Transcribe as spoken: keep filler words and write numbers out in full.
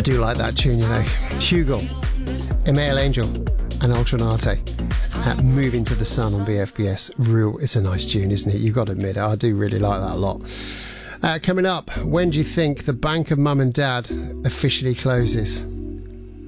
do like that tune, you know. Hugo, Email Angel and Ultranate. Uh, Moving to the Sun on B F B S. Real, it's a nice tune, isn't it? You've got to admit it. I do really like that a lot. Uh, coming up, when do you think the Bank of Mum and Dad officially closes?